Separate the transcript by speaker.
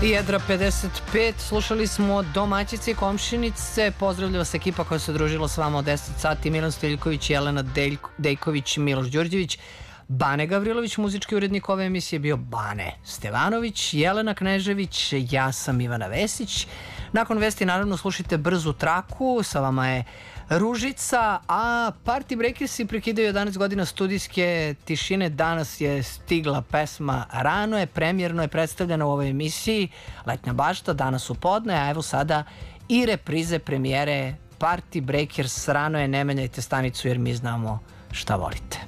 Speaker 1: Jedra 55, slušali smo domaćice i komšinice, pozdravlja vas ekipa koja se družila s vama od 10 sati, Milan Stojiljković, Jelena Dejković, Miloš Đurđević, Bane Gavrilović, muzički urednik ove emisije bio Bane Stevanović, Jelena Knežević, ja sam Ivana Vesić. Nakon vesti naravno slušajte Brzu traku, sa vama je Ružica, a Party Breakersi prekidaju 11 godina studijske tišine. Danas je stigla pesma Rano je, premijerno je predstavljena u ovoj emisiji Letnja bašta, danas u podne, a evo sada i reprize premijere Party Breakers. Rano je, ne menjajte stanicu jer mi znamo šta volite.